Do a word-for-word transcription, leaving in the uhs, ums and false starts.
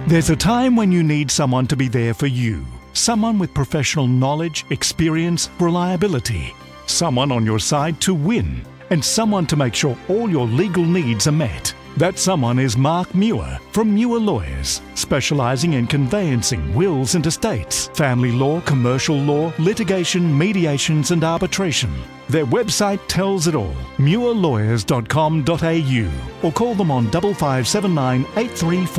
There's a time when you need someone to be there for you. Someone with professional knowledge, experience, reliability. Someone on your side to win. And someone to make sure all your legal needs are met. That someone is Mark Muir from Muir Lawyers, specialising in conveyancing wills and estates, family law, commercial law, litigation, mediations and arbitration. Their website tells it all, muir lawyers dot com dot a u, or call them on five five seven nine eight three four.